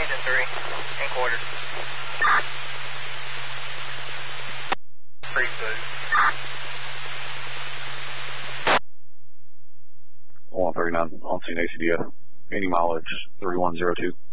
engine 3, and quarters. Freeze boost. 139 on scene ACDF. Any mileage 3102.